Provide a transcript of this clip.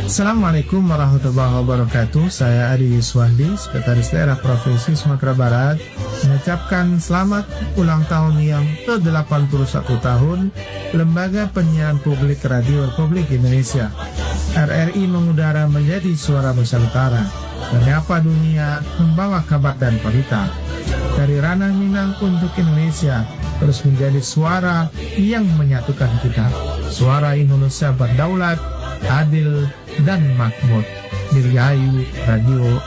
Assalamualaikum warahmatullahi wabarakatuh. Saya Adi Yuswandi, Sekretaris Daerah Provinsi Sumatera Barat, mengucapkan selamat ulang tahun yang ke-81 tahun Lembaga Penyiaran Publik Radio Republik Indonesia. RRI mengudara menjadi suara Nusantara, menyapa dunia, membawa kabar dan berita. Dari ranah Minang untuk Indonesia, terus menjadi suara yang menyatukan kita. Suara Indonesia berdaulat, adil, dan makmur. Dirgahayu Radio